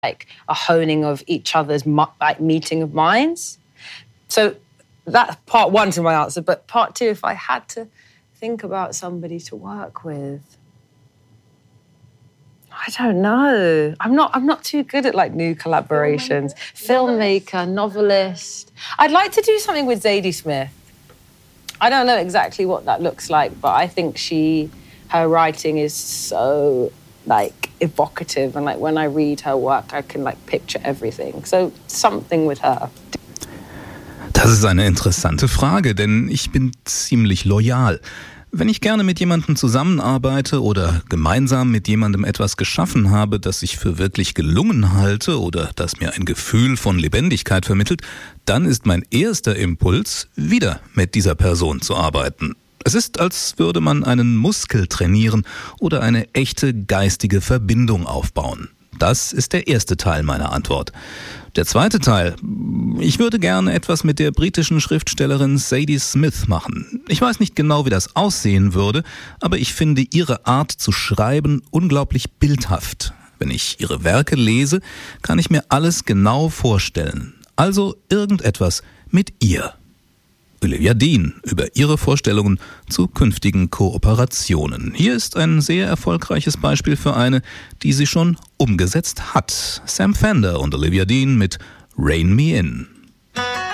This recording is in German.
like a honing of each other's meeting of minds. So that's part one to my answer. But part two, if I had to think about somebody to work with, I don't know. I'm not too good at like new collaborations. Filmmaker, novelist. I'd like to do something with Zadie Smith. I don't know exactly what that looks like, but I think her writing is so like evocative, and like when I read her work, I can like picture everything. So something with her. Das ist eine interessante Frage, denn ich bin ziemlich loyal. Wenn ich gerne mit jemandem zusammenarbeite oder gemeinsam mit jemandem etwas geschaffen habe, das ich für wirklich gelungen halte oder das mir ein Gefühl von Lebendigkeit vermittelt, dann ist mein erster Impuls, wieder mit dieser Person zu arbeiten. Es ist, als würde man einen Muskel trainieren oder eine echte geistige Verbindung aufbauen. Das ist der erste Teil meiner Antwort. Der zweite Teil: Ich würde gerne etwas mit der britischen Schriftstellerin Zadie Smith machen. Ich weiß nicht genau, wie das aussehen würde, aber ich finde ihre Art zu schreiben unglaublich bildhaft. Wenn ich ihre Werke lese, kann ich mir alles genau vorstellen. Also irgendetwas mit ihr. Olivia Dean über ihre Vorstellungen zu künftigen Kooperationen. Hier ist ein sehr erfolgreiches Beispiel für eine, die sie schon umgesetzt hat. Sam Fender und Olivia Dean mit Rein Me In.